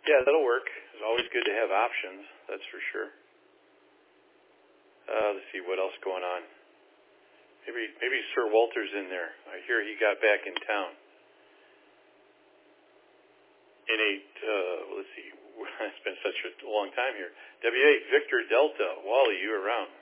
Yeah, that'll work. It's always good to have options, that's for sure. Let's see what else going on. Maybe Sir Walter's in there. I hear he got back in town. Let's see. It's been such a long time here. W8 Victor Delta. Wally, you around?